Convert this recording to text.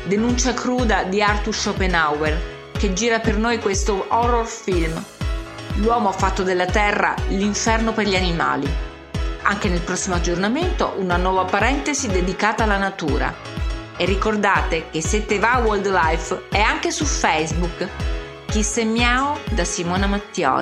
denuncia cruda di Arthur Schopenhauer, che gira per noi questo horror film. L'uomo ha fatto della Terra l'inferno per gli animali. Anche nel prossimo aggiornamento una nuova parentesi dedicata alla natura. E ricordate che Se te va Wildlife è anche su Facebook. Kiss e miau da Simona Mattioli.